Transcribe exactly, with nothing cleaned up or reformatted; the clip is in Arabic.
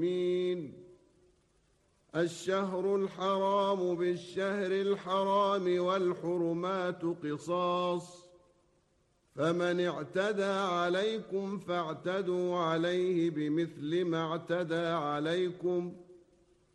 مين الشهر الحرام بالشهر الحرام والحرمات قصاص فمن اعتدى عليكم فاعتدوا عليه بمثل ما اعتدى عليكم